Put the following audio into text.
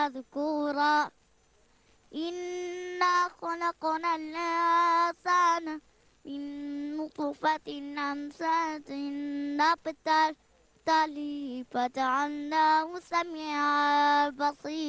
ذكورا إنا خلقنا الإنسان من نطفة أمشاج نبتلي فجعلناه سميعا بصيرا